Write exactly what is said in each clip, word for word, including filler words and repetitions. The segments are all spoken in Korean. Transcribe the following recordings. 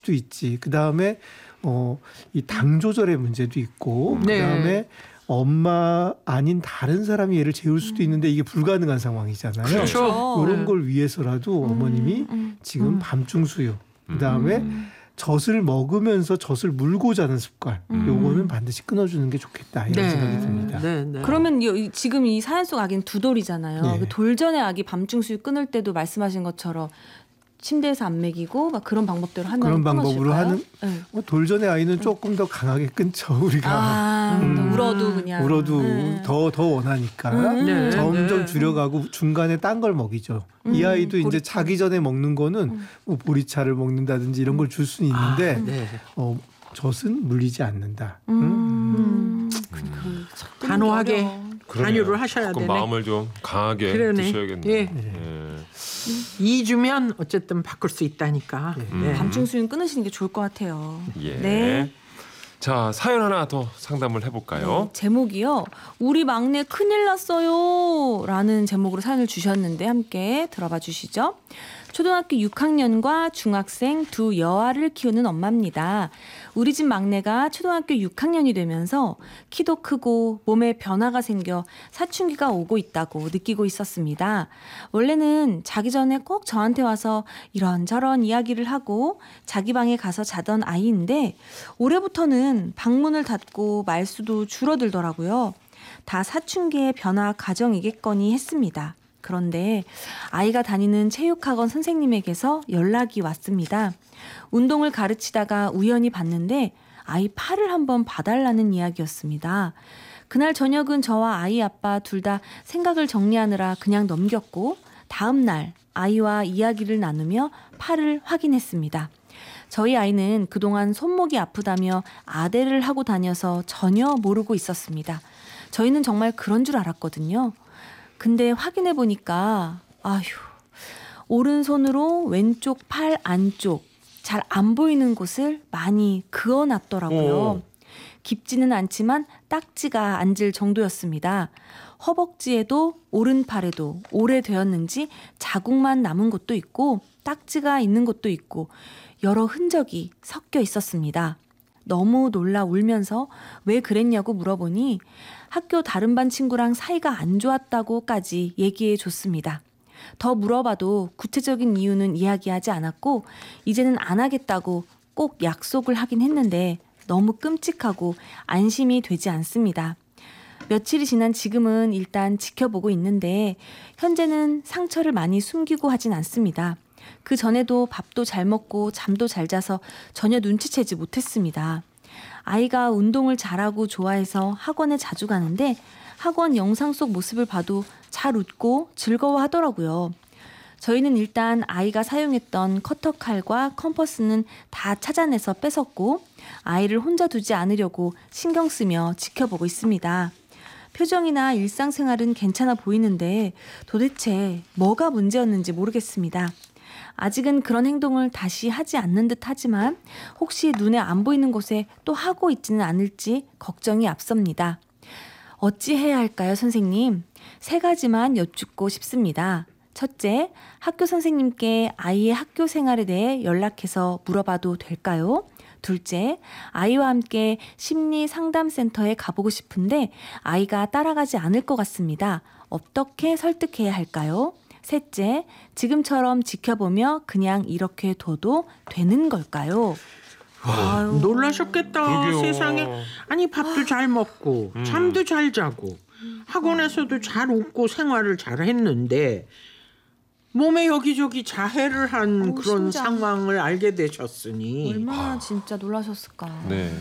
수도 있지. 그 다음에 어, 이 당 조절의 문제도 있고, 네. 그 다음에 엄마 아닌 다른 사람이 얘를 재울 수도 있는데 이게 불가능한 상황이잖아요. 그렇죠. 이런 걸 위해서라도 음, 어머님이 음, 지금 음. 밤중 수유, 그 다음에 음. 젖을 먹으면서 젖을 물고 자는 습관, 음. 요거는 반드시 끊어주는 게 좋겠다 이런 네. 생각이 듭니다. 네, 네. 그러면 이- 지금 이 사연 속 아기는 두 돌이잖아요. 네. 그 돌전의 아기 밤중 수유 끊을 때도 말씀하신 것처럼 침대에서 안 먹이고 막 그런 방법대로 하면 그런 방법으로 끊어질까요? 하는 네. 뭐 돌전의 아이는 조금 더 강하게 끊죠. 우리가 아, 음. 울어도 그냥 울어도 네. 더 더 원하니까 음. 네, 점점 네. 줄여가고 중간에 딴 걸 먹이죠. 음, 이 아이도 이제 보리차. 자기 전에 먹는 거는 음. 뭐 보리차를 먹는다든지 이런 걸 줄 수는 있는데 아, 네. 어, 젖은 물리지 않는다. 음. 음. 음. 단호하게 어려워. 관여를 하셔야 조금 되네. 마음을 좀 강하게 그러네. 드셔야겠네요. 예. 예. 이 주면 어쨌든 바꿀 수 있다니까. 네. 네. 밤중 수유는 끊으시는 게 좋을 것 같아요. 예. 네. 자, 사연 하나 더 상담을 해볼까요? 네, 제목이요. 우리 막내 큰일 났어요. 라는 제목으로 사연을 주셨는데 함께 들어봐 주시죠. 초등학교 육 학년과 중학생 두 여아를 키우는 엄마입니다. 우리 집 막내가 초등학교 육 학년이 되면서 키도 크고 몸에 변화가 생겨 사춘기가 오고 있다고 느끼고 있었습니다. 원래는 자기 전에 꼭 저한테 와서 이런저런 이야기를 하고 자기 방에 가서 자던 아이인데 올해부터는 방문을 닫고 말수도 줄어들더라고요. 다 사춘기의 변화 과정이겠거니 했습니다. 그런데 아이가 다니는 체육학원 선생님에게서 연락이 왔습니다. 운동을 가르치다가 우연히 봤는데 아이 팔을 한번 봐달라는 이야기였습니다. 그날 저녁은 저와 아이 아빠 둘 다 생각을 정리하느라 그냥 넘겼고 다음 날 아이와 이야기를 나누며 팔을 확인했습니다. 저희 아이는 그동안 손목이 아프다며 아대를 하고 다녀서 전혀 모르고 있었습니다. 저희는 정말 그런 줄 알았거든요. 근데 확인해 보니까 아휴 오른손으로 왼쪽 팔 안쪽 잘 안 보이는 곳을 많이 그어놨더라고요. 오. 깊지는 않지만 딱지가 앉을 정도였습니다. 허벅지에도 오른팔에도 오래되었는지 자국만 남은 곳도 있고 딱지가 있는 곳도 있고 여러 흔적이 섞여 있었습니다. 너무 놀라 울면서 왜 그랬냐고 물어보니 학교 다른 반 친구랑 사이가 안 좋았다고까지 얘기해 줬습니다. 더 물어봐도 구체적인 이유는 이야기하지 않았고 이제는 안 하겠다고 꼭 약속을 하긴 했는데 너무 끔찍하고 안심이 되지 않습니다. 며칠이 지난 지금은 일단 지켜보고 있는데 현재는 상처를 많이 숨기고 하진 않습니다. 그 전에도 밥도 잘 먹고 잠도 잘 자서 전혀 눈치채지 못했습니다. 아이가 운동을 잘하고 좋아해서 학원에 자주 가는데 학원 영상 속 모습을 봐도 잘 웃고 즐거워하더라고요. 저희는 일단 아이가 사용했던 커터칼과 컴퍼스는 다 찾아내서 뺏었고 아이를 혼자 두지 않으려고 신경 쓰며 지켜보고 있습니다. 표정이나 일상생활은 괜찮아 보이는데 도대체 뭐가 문제였는지 모르겠습니다. 아직은 그런 행동을 다시 하지 않는 듯 하지만 혹시 눈에 안 보이는 곳에 또 하고 있지는 않을지 걱정이 앞섭니다. 어찌 해야 할까요, 선생님? 세 가지만 여쭙고 싶습니다. 첫째, 학교 선생님께 아이의 학교 생활에 대해 연락해서 물어봐도 될까요? 둘째, 아이와 함께 심리 상담센터에 가보고 싶은데 아이가 따라가지 않을 것 같습니다. 어떻게 설득해야 할까요? 셋째, 지금처럼 지켜보며 그냥 이렇게 둬도 되는 걸까요? 아유, 놀라셨겠다. 그러게요. 세상에. 아니 밥도 잘 먹고 음. 잠도 잘 자고 학원에서도 잘 웃고 생활을 잘 했는데 몸에 여기저기 자해를 한 어우, 그런 심장. 상황을 알게 되셨으니 얼마나 진짜 놀라셨을까. 네.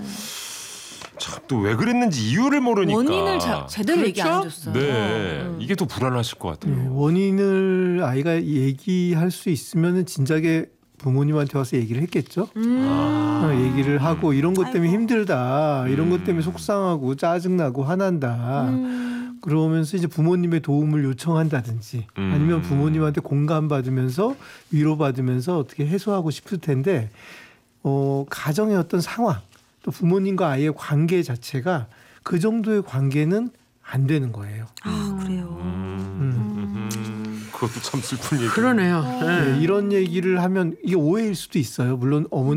참 또 왜 그랬는지 이유를 모르니까. 원인을 자, 제대로 얘기 안 그렇죠? 해줬어요. 네. 음. 이게 더 불안하실 것 같아요. 네, 원인을 아이가 얘기할 수 있으면은 진작에 부모님한테 와서 얘기를 했겠죠. 음. 아. 어, 얘기를 하고 이런 것 때문에 아이고. 힘들다. 이런 것 때문에 음. 속상하고 짜증나고 화난다. 음. 그러면서 이제 부모님의 도움을 요청한다든지 음. 아니면 부모님한테 공감받으면서 위로받으면서 어떻게 해소하고 싶을 텐데 어, 가정의 어떤 상황 또 부모님과 아이의 관계 자체가 그 정도의 관계는 안 되는 거예요. 아, 그래요. 음. 음. 그것도 참 슬픈 얘기. 그러네요. 어. 예. 네, 이런 얘기를 하면 이게 오해일 수도 있어요. 물론 어머니